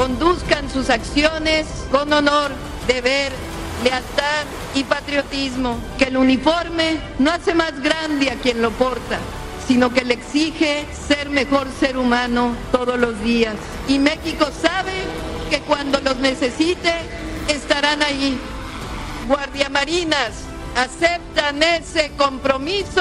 conduzcan sus acciones con honor, deber, lealtad y patriotismo, que el uniforme no hace más grande a quien lo porta, sino que le exige ser mejor ser humano todos los días. Y México sabe que cuando los necesite, estarán ahí. Guardiamarinas, ¿aceptan ese compromiso?